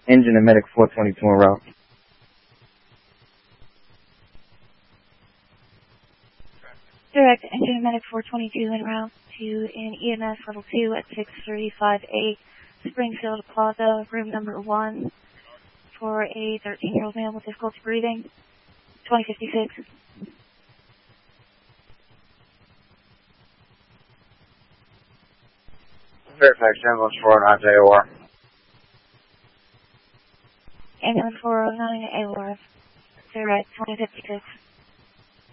Engine and Medic 422 en route. Direct Engine and Medic 422 en route to an EMS level 2 at 6358 Springfield Plaza, room number 1 for a 13-year-old male with difficulty breathing, 2056. Fairfax, ambulance 409 AOR. Ambulance 409 AOR, direct 2056.